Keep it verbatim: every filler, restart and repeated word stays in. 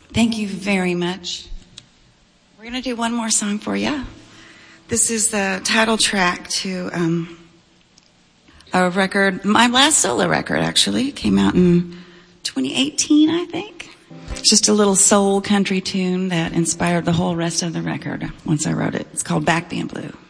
Thank you very much. We're going to do one more song for you. This is the title track to um, a record, my last solo record actually. It came out in twenty eighteen, I think. It's just a little soul country tune that inspired the whole rest of the record once I wrote it. It's called Back Being Blue.